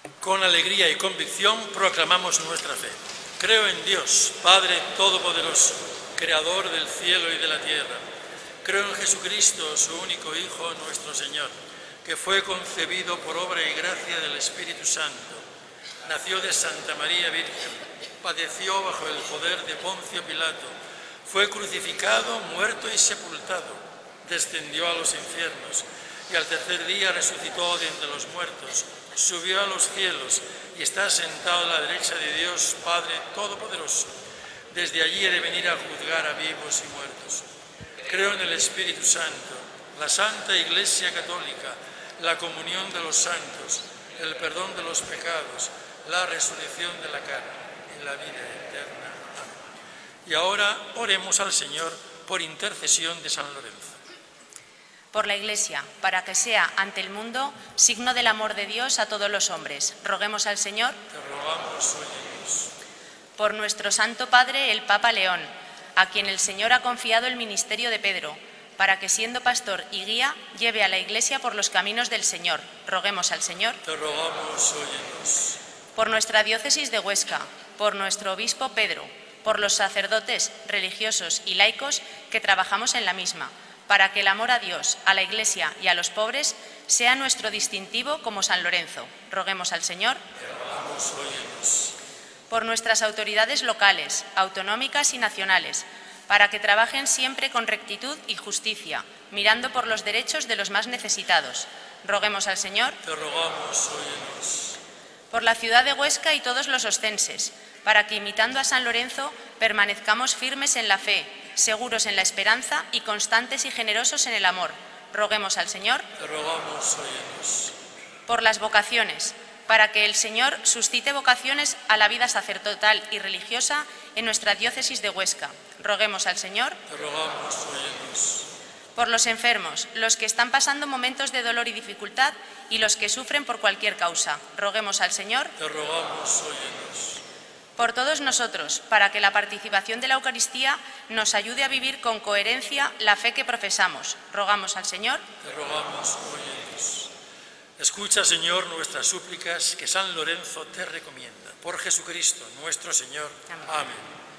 Con alegría y convicción proclamamos nuestra fe. Creo en Dios, Padre Todopoderoso, Creador del cielo y de la tierra. Creo en Jesucristo, su único Hijo, nuestro Señor, que fue concebido por obra y gracia del Espíritu Santo. Nació de Santa María Virgen, padeció bajo el poder de Poncio Pilato, fue crucificado, muerto y sepultado, descendió a los infiernos y al tercer día resucitó de entre los muertos, subió a los cielos y está sentado a la derecha de Dios Padre Todopoderoso. Desde allí ha de venir a juzgar a vivos y muertos. Creo en el Espíritu Santo, la Santa Iglesia Católica, la comunión de los santos, el perdón de los pecados, la resurrección de la carne y la vida eterna. Amén. Y ahora oremos al Señor por intercesión de San Lorenzo. Por la Iglesia, para que sea ante el mundo signo del amor de Dios a todos los hombres. Roguemos al Señor. Te rogamos, óyenos. Por nuestro Santo Padre, el Papa León, a quien el Señor ha confiado el ministerio de Pedro, para que siendo pastor y guía, lleve a la Iglesia por los caminos del Señor. Roguemos al Señor. Te rogamos, óyenos. Por nuestra diócesis de Huesca, por nuestro obispo Pedro, por los sacerdotes, religiosos y laicos que trabajamos en la misma, para que el amor a Dios, a la Iglesia y a los pobres sea nuestro distintivo como San Lorenzo. Roguemos al Señor. Te rogamos, óyenos. Por nuestras autoridades locales, autonómicas y nacionales, para que trabajen siempre con rectitud y justicia, mirando por los derechos de los más necesitados. Roguemos al Señor. Te rogamos, óyenos. Por la ciudad de Huesca y todos los ostenses, para que, imitando a San Lorenzo, permanezcamos firmes en la fe, seguros en la esperanza y constantes y generosos en el amor. Roguemos al Señor. Te rogamos, óyenos. Por las vocaciones, para que el Señor suscite vocaciones a la vida sacerdotal y religiosa en nuestra diócesis de Huesca. Roguemos al Señor. Te rogamos, óyenos. Por los enfermos, los que están pasando momentos de dolor y dificultad y los que sufren por cualquier causa. Roguemos al Señor. Te rogamos, óyenos. Por todos nosotros, para que la participación de la Eucaristía nos ayude a vivir con coherencia la fe que profesamos. Rogamos al Señor. Te rogamos, óyenos. Escucha, Señor, nuestras súplicas que San Lorenzo te recomienda. Por Jesucristo, nuestro Señor. Amén. Amén.